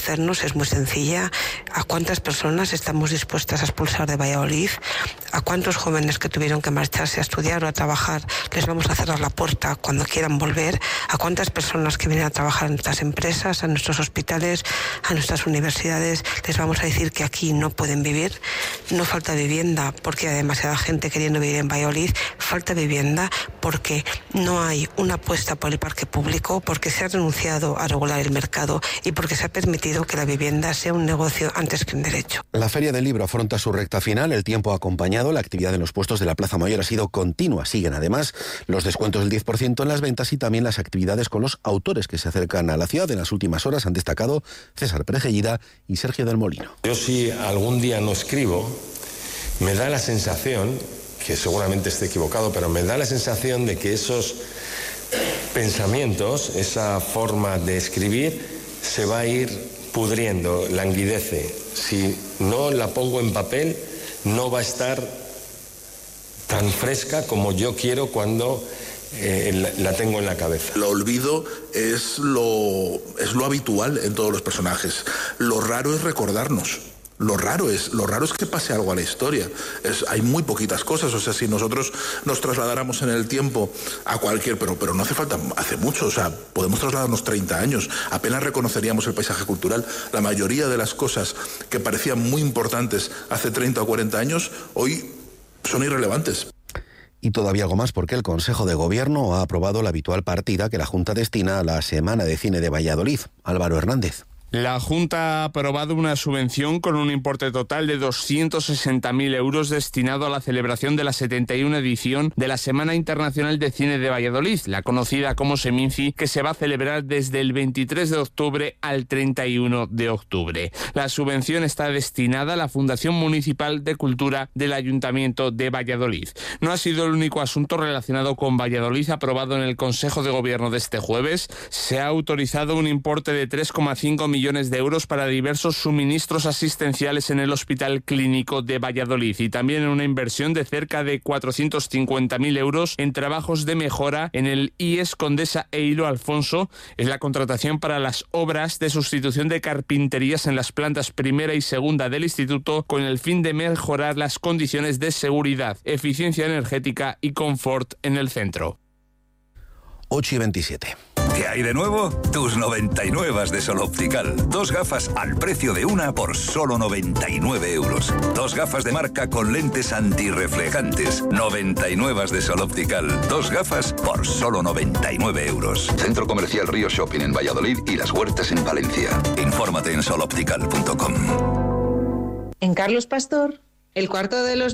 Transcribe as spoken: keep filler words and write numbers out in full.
hacernos es muy sencilla. ¿A cuántas personas estamos dispuestas a expulsar de Valladolid? ¿A cuántos jóvenes que tuvieron que marcharse a estudiar o a trabajar les vamos a cerrar la puerta cuando quieran volver? ¿A cuántas personas que vienen a trabajar en nuestras empresas, a nuestros hospitales, a nuestras universidades, les vamos a decir que aquí no pueden vivir? No falta vivienda porque hay demasiada gente queriendo vivir en Valladolid. Falta vivienda porque no hay una apuesta por el parque público, porque se ha renunciado a regular el mercado y porque se ha permitido que la vivienda sea un negocio antes que un derecho. La Feria del Libro afronta su recta final. El tiempo ha acompañado. La actividad en los puestos de la Plaza Mayor ha sido continua. Siguen además los descuentos del diez por ciento en las ventas y también las actividades con los autores que se acercan a la ciudad. En las últimas horas han destacado César Perejellida y Sergio del Molino. Yo, si algún día no escribo, me da la sensación, que seguramente esté equivocado, pero me da la sensación de que esos pensamientos, esa forma de escribir, se va a ir pudriendo, languidece. Si no la pongo en papel, no va a estar tan fresca como yo quiero cuando eh, la, la tengo en la cabeza. El olvido es lo, es lo habitual en todos los personajes. Lo raro es recordarnos. Lo raro es, lo raro es que pase algo a la historia. Es, hay muy poquitas cosas. O sea, si nosotros nos trasladáramos en el tiempo a cualquier... Pero, pero no hace falta, hace mucho. O sea, podemos trasladarnos treinta años. Apenas reconoceríamos el paisaje cultural. La mayoría de las cosas que parecían muy importantes hace treinta o cuarenta años, hoy son irrelevantes. Y todavía algo más, porque el Consejo de Gobierno ha aprobado la habitual partida que la Junta destina a la Semana de Cine de Valladolid. Álvaro Hernández. La Junta ha aprobado una subvención con un importe total de doscientos sesenta mil euros destinado a la celebración de la setenta y una edición de la Semana Internacional de Cine de Valladolid, la conocida como Seminci, que se va a celebrar desde el veintitrés de octubre al treinta y uno de octubre. La subvención está destinada a la Fundación Municipal de Cultura del Ayuntamiento de Valladolid. No ha sido el único asunto relacionado con Valladolid aprobado en el Consejo de Gobierno de este jueves. Se ha autorizado un importe de tres coma cinco millones millones de euros para diversos suministros asistenciales en el Hospital Clínico de Valladolid y también en una inversión de cerca de cuatrocientos cincuenta mil euros en trabajos de mejora en el I E S Condesa e Hilo Alfonso. Es la contratación para las obras de sustitución de carpinterías en las plantas primera y segunda del instituto con el fin de mejorar las condiciones de seguridad, eficiencia energética y confort en el centro. ocho y veintisiete. ¿Qué hay de nuevo? Tus noventa y nueve de Sol Optical. Dos gafas al precio de una por solo noventa y nueve euros. Dos gafas de marca con lentes antirreflejantes. noventa y nueve de Sol Optical. Dos gafas por solo noventa y nueve euros. Centro Comercial Río Shopping en Valladolid y Las Huertas en Valencia. Infórmate en sol optical punto com. En Carlos Pastor, el cuarto de los